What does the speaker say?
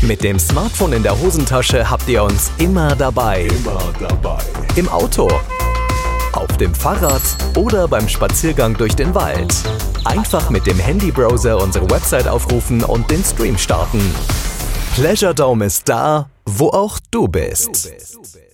Mit dem Smartphone in der Hosentasche habt ihr uns immer dabei. Im Auto, auf dem Fahrrad oder beim Spaziergang durch den Wald. Einfach mit dem Handybrowser unsere Website aufrufen und den Stream starten. Pleasure Dome ist da, wo auch du bist.